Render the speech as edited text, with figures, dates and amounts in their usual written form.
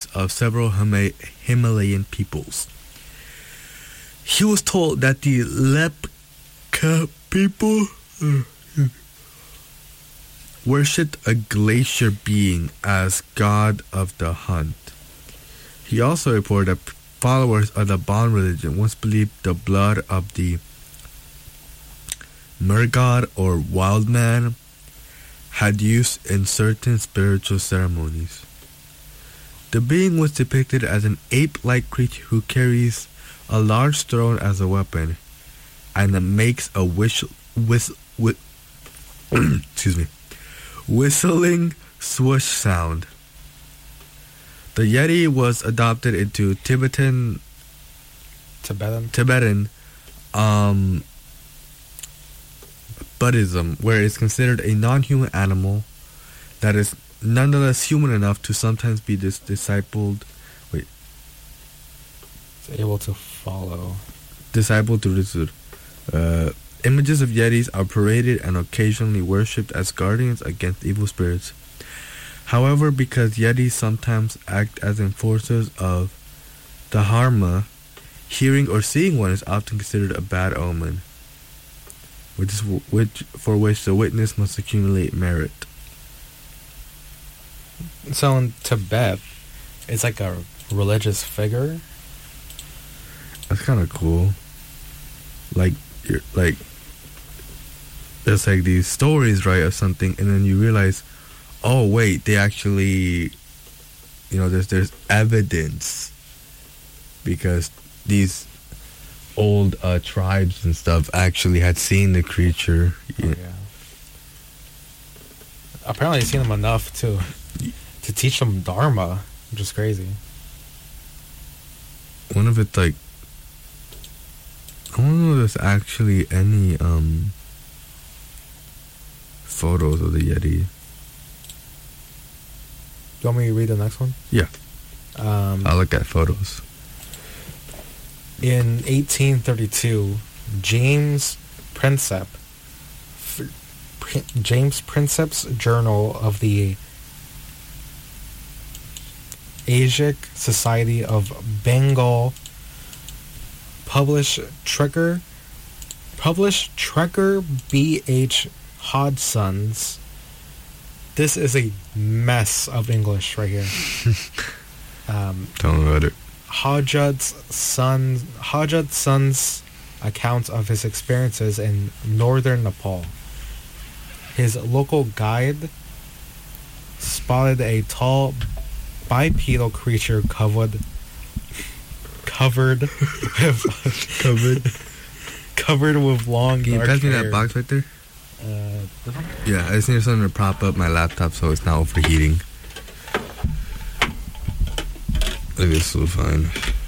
of several Himalayan peoples. He was told that the Lepcha people worshipped a glacier being as god of the hunt. He also reported that followers of the Bon religion once believed the blood of the Murgod or wild man had use in certain spiritual ceremonies. The being was depicted as an ape-like creature who carries a large stone as a weapon and makes a whistling swoosh sound. The Yeti was adopted into Tibetan Buddhism, where it's considered a non-human animal that is nonetheless human enough to sometimes be discipled to Rizur. Images of Yetis are paraded and occasionally worshipped as guardians against evil spirits. However, because Yetis sometimes act as enforcers of Dharma, hearing or seeing one is often considered a bad omen, for which the witness must accumulate merit. So in Tibet, it's like a religious figure. That's kind of cool. There's like these stories, right, of something, and then you realize, oh wait, they actually, there's evidence, because these old tribes and stuff actually had seen the creature. Yeah. Apparently, seen them enough to teach them Dharma, which is crazy. One of it's like, I don't know if there's actually any photos of the Yeti. Do you want me to read the next one? Yeah. I'll look at photos. In 1832, James Princep's Journal of the Asiatic Society of Bengal published Trekker B.H. Hodson's. This is a mess of English right here. Tell me about it. Hajjat's son's account of his experiences in northern Nepal. His local guide spotted a tall bipedal creature covered with long. Can you pass me that box right there? Yeah, I just need something to prop up my laptop so it's not overheating. Look, it's so fine.